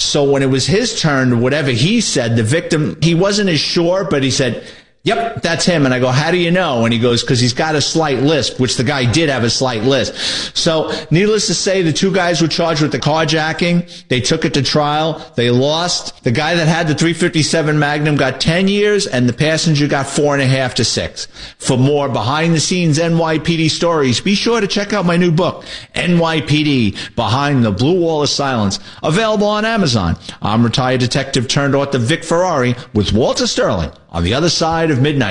So when it was his turn, whatever he said, the victim, he wasn't as sure, but he said, yep, that's him. And I go, how do you know? And he goes, because he's got a slight lisp, which the guy did have a slight lisp. So needless to say, the two guys were charged with the carjacking. They took it to trial. They lost. The guy that had the .357 Magnum got 10 years, and the passenger got 4.5 to 6. For more behind-the-scenes NYPD stories, be sure to check out my new book, NYPD, Behind the Blue Wall of Silence, available on Amazon. I'm retired detective turned author Vic Ferrari with Walter Sterling on the other side of midnight.